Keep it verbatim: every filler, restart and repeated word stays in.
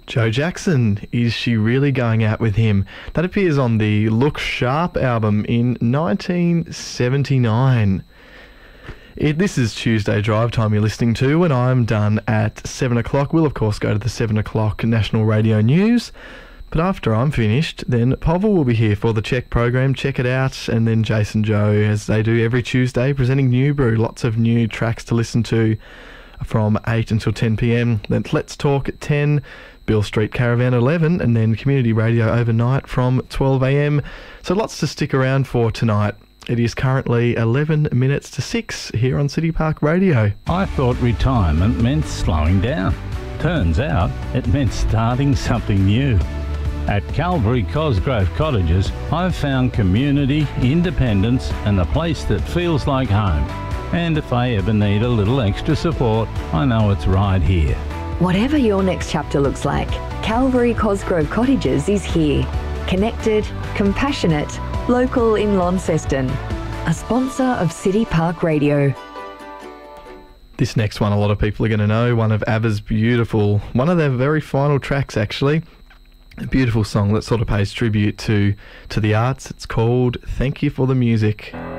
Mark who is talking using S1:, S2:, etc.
S1: Joe Jackson, Is She Really Going Out With Him? That appears on the Look Sharp album in nineteen seventy-nine. It, this is Tuesday Drive Time you're listening to, and I'm done at seven o'clock. We'll, of course, go to the seven o'clock National Radio News. But after I'm finished, then Povell will be here for the Check program. Check it out. And then Jason Joe, as they do every Tuesday, presenting New Brew. Lots of new tracks to listen to from eight until ten p.m. Then Let's Talk at ten, Bill Street Caravan eleven, and then Community Radio overnight from twelve a.m. So lots to stick around for tonight. It is currently eleven minutes to six here on City Park Radio.
S2: I thought retirement meant slowing down. Turns out it meant starting something new. At Calvary Cosgrove Cottages, I've found community, independence, and a place that feels like home. And if I ever need a little extra support, I know it's right here.
S3: Whatever your next chapter looks like, Calvary Cosgrove Cottages is here. Connected, compassionate, local in Launceston. A sponsor of City Park Radio.
S1: This next one a lot of people are going to know, one of ABBA's beautiful, one of their very final tracks actually. A beautiful song that sort of pays tribute to, to the arts. It's called Thank You for the Music.